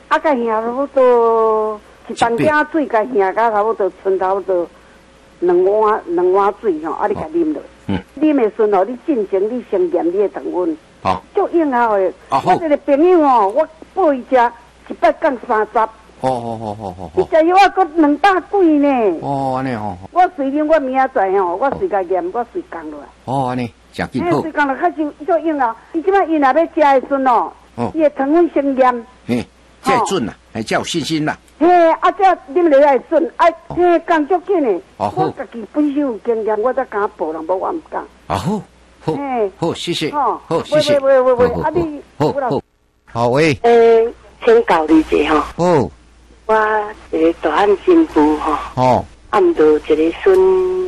啊，甲兄差不多一担仔水，甲兄甲差不多剩差不多2碗水吼，啊，你甲啉落。啉的时候，你进前你先验你的糖分。 好。 足有效的。 好。 我一个朋友哦，我报伊食100降30。 好。 伊食药啊，搁200几呢。 哦，安尼哦。 我随便，我明仔载吼，我随甲验，我随降落来。 哦，安尼，真紧好。 随降落较就足用啊！伊即摆因若要食的时哦，伊的糖分先验。 嘿，这准啦，还才有信心啦。 嘿，啊，这啉落来准，啊，嘿，降足紧的。我家己本身有经验，我才敢报人，无我唔敢。 好，好，谢谢。好，谢谢。 喂，啊你好喂。 请教你一下吼。 哦。 我一个大汉新妇吼。 哦。 啊，毋着一个孙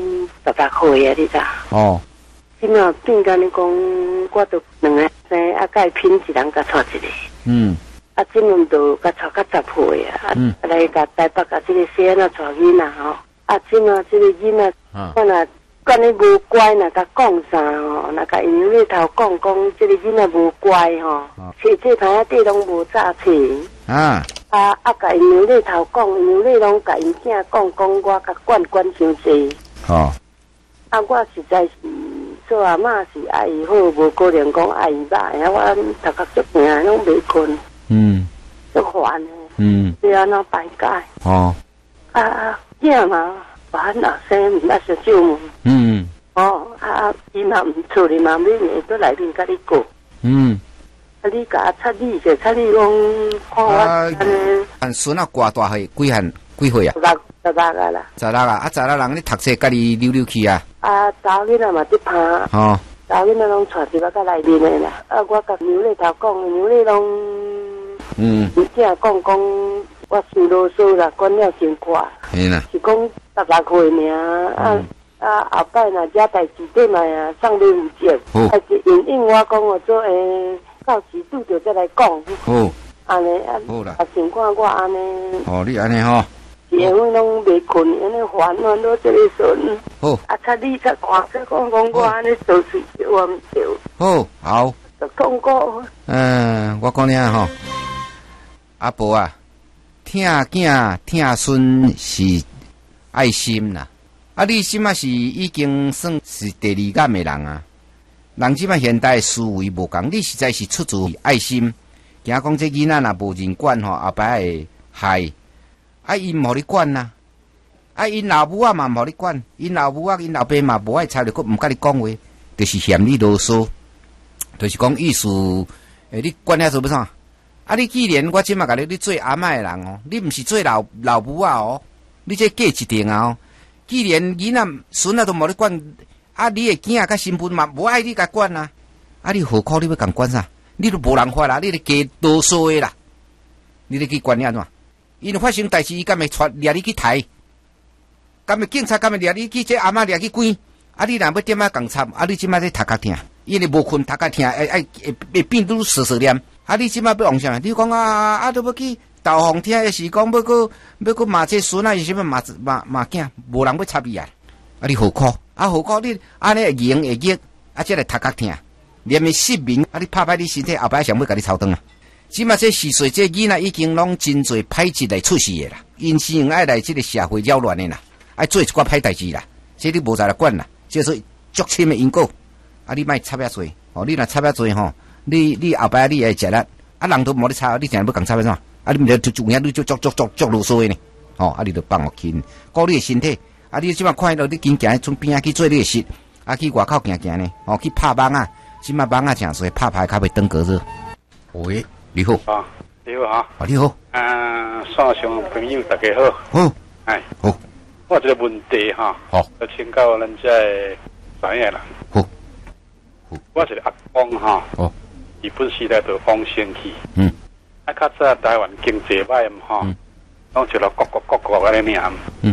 16岁啊，你知？哦。即马变甲你讲，我着2个生，啊，甲伊拼一人甲娶一个。啊，即阵着甲娶到10岁啊。来甲台北甲即个细仔娶囡仔吼。啊，即马即个囡仔，我若管你无乖，若甲讲啥吼，若甲因咧头讲，即个囡仔无乖吼，这摊仔底拢无早起。甲因咧头讲，因咧拢甲因囝讲，我甲管伤济。啊，我实在是做阿嬷是爱伊好，无可能讲爱伊歹啊！我头壳足硬，拢袂困。足烦的。是安怎排解？囝嘛。烦啊，生毋捌食酒嘛。伊嘛毋出哩嘛，免会倒来面甲你过。啊，你甲插你者，插你讲看我安尼。 按孙啊，偌大岁，几岁啊 ？16啊啦。 16啊，16人咧读册，家己溜去啊。 查囡仔嘛伫拍。查囡仔拢带入来甲内面的啦。我甲牛咧头讲，牛咧拢。伊囝讲，我受啰嗦啦，管了真快。是讲。16岁尔，后摆若遮代志对嘛呀，送你有钱，还是应我讲我做到时拄着再来讲。安尼情况我安尼。 你安尼吼。 夜晚拢袂困，安尼烦到这个时阵。插你插看，再讲我安尼做事我唔对。 好。 就痛苦。 我讲你吼，阿婆啊，疼囝疼孙是。爱心啦，你即马是已经算是第2感的人啊。人即马现代思维无共，你实在是出自爱心。惊讲这囡仔若无人管吼，后摆会害。因无你管呐，因老母啊嘛无你管，因老母啊因老爸嘛无爱插入，佫毋甲你讲话，就是嫌你啰嗦，就是讲意思。你管遐做要啥？你既然我即马甲你做阿嬷的人哦，你毋是做老母啊哦。你这价一定啊！既然囡仔孙啊都无你管，你的囝甲新妇嘛无爱你甲管啊！你何苦你要共管啥？你都无人法啦，你咧加啰嗦的啦！你咧去管你安怎？因发生代志，伊敢会掠你去抬？敢会警察敢会掠你去？这阿嬷掠去关？你若要点仔共惨，你即摆在头壳疼，因为无困头壳疼，会变愈涩念。你即摆要往啥？你讲都要去。导航听也是讲要去骂这孙啊，是啥物骂囝，无人要插伊啊！你何苦？何苦你安尼会赢会激，这个头壳疼，连咪失明，你拍拍你身体，后摆想要甲你操断啊！即马这4岁这囡仔已经拢真侪歹志来出事的啦，因生用爱来这个社会扰乱的啦，爱做一寡歹代志啦，这你无在来管啦，这是足深的因果。你莫插遐多，你若插遐多吼，你后摆你会食力，人都无你插，你竟然要共插遐怎？你毋着就有影，你就足啰嗦的呢。你着放互轻，顾你的身体。你即摆看到你紧行从边仔去做练习，去外口行行呢。去拍网啊，即摆网啊诚侪拍牌较袂登革热。喂，你好。 你好啊。 你好。 线上朋友大家好。 好。 我这个问题要请教咱这专业啦。 好。 我是阿公日本时代就放先去。较早台湾经济歹拢就落各安尼念。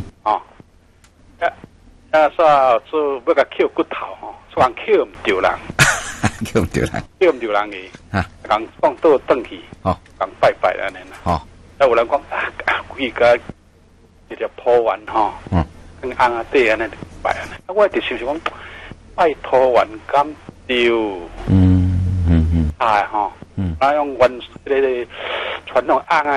说做要甲扣骨头做人扣唔着人， 扣唔着人嘅，讲放倒转去，讲拜拜安尼啦。有人讲规家一条土丸跟红啊底安尼拜安尼，我就想讲拜土丸敢丢。用原这个传统红啊。